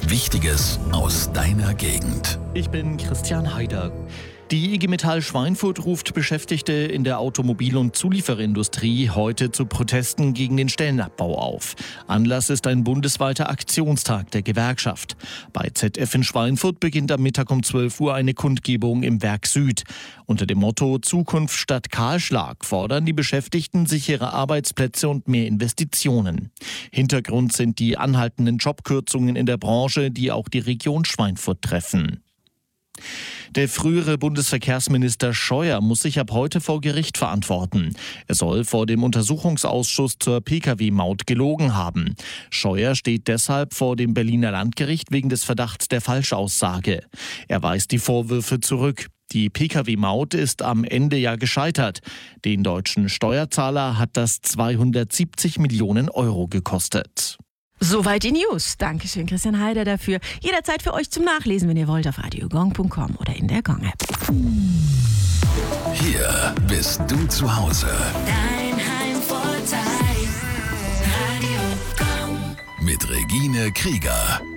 Wichtiges aus deiner Gegend. Ich bin Christian Haider. Die IG Metall Schweinfurt ruft Beschäftigte in der Automobil- und Zulieferindustrie heute zu Protesten gegen den Stellenabbau auf. Anlass ist ein bundesweiter Aktionstag der Gewerkschaft. Bei ZF in Schweinfurt beginnt am Mittag um 12 Uhr eine Kundgebung im Werk Süd. Unter dem Motto Zukunft statt Kahlschlag fordern die Beschäftigten sichere Arbeitsplätze und mehr Investitionen. Hintergrund sind die anhaltenden Jobkürzungen in der Branche, die auch die Region Schweinfurt treffen. Der frühere Bundesverkehrsminister Scheuer muss sich ab heute vor Gericht verantworten. Er soll vor dem Untersuchungsausschuss zur Pkw-Maut gelogen haben. Scheuer steht deshalb vor dem Berliner Landgericht wegen des Verdachts der Falschaussage. Er weist die Vorwürfe zurück. Die Pkw-Maut ist am Ende ja gescheitert. Den deutschen Steuerzahler hat das 270 Millionen Euro gekostet. Soweit die News. Dankeschön, Christian Haider, dafür. Jederzeit für euch zum Nachlesen, wenn ihr wollt, auf radiogong.com oder in der Gong-App. Hier bist du zu Hause. Dein Heimvorteil. Radio Gong. Mit Regine Krieger.